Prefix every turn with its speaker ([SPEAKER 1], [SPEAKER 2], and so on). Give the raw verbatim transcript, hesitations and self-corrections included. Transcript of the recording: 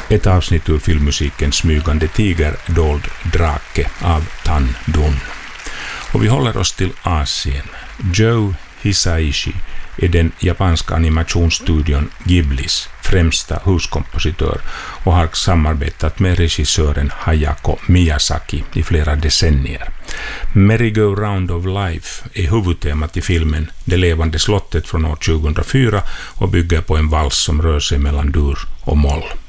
[SPEAKER 1] Ett avsnitt ur filmmusiken Smygande tiger, dold drake av Tan Dun. Och vi håller oss till Asien. Joe Hisaishi är den japanska animationsstudion Ghiblis främsta huskompositör och har samarbetat med regissören Hayao Miyazaki i flera decennier. Merry-Go-Round of Life är huvudtemat i filmen Det levande slottet från år tjugohundrafyra och bygger på en vals som rör sig mellan dur och moll.